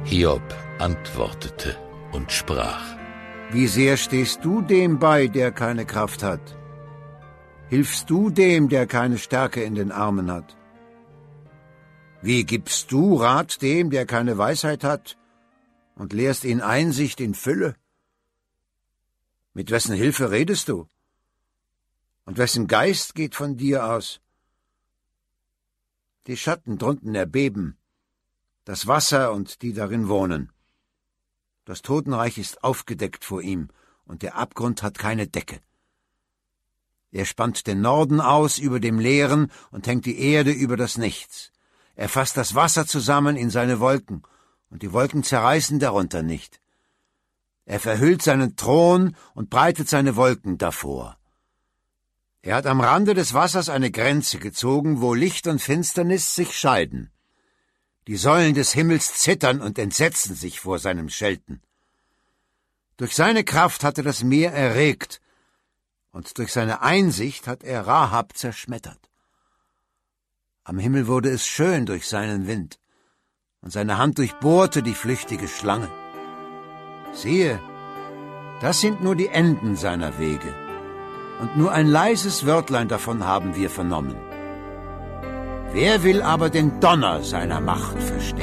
Hiob antwortete und sprach: Wie sehr stehst du dem bei, der keine Kraft hat? Hilfst du dem, der keine Stärke in den Armen hat? Wie gibst du Rat dem, der keine Weisheit hat, und lehrst ihn Einsicht in Fülle? Mit wessen Hilfe redest du? Und wessen Geist geht von dir aus? Die Schatten drunten erbeben, das Wasser und die darin wohnen. Das Totenreich ist aufgedeckt vor ihm, und der Abgrund hat keine Decke. Er spannt den Norden aus über dem Leeren und hängt die Erde über das Nichts. Er fasst das Wasser zusammen in seine Wolken, und die Wolken zerreißen darunter nicht. Er verhüllt seinen Thron und breitet seine Wolken davor. Er hat am Rande des Wassers eine Grenze gezogen, wo Licht und Finsternis sich scheiden. Die Säulen des Himmels zittern und entsetzen sich vor seinem Schelten. Durch seine Kraft hat er das Meer erregt, und durch seine Einsicht hat er Rahab zerschmettert. Am Himmel wurde es schön durch seinen Wind, und seine Hand durchbohrte die flüchtige Schlange. Siehe, das sind nur die Enden seiner Wege, und nur ein leises Wörtlein davon haben wir vernommen. Wer will aber den Donner seiner Macht verstehen?